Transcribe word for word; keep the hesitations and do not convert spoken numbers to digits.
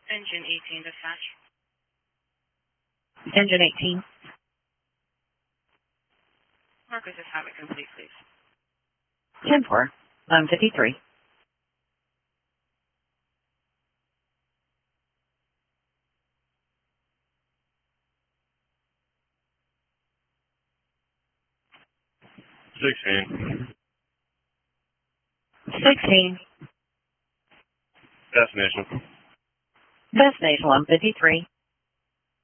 Engine eighteen, dispatch. Engine eighteen. Marcus is have it complete, please. ten four. Um, fifty-three. Sixteen. Sixteen. Destination. Destination one fifty-three.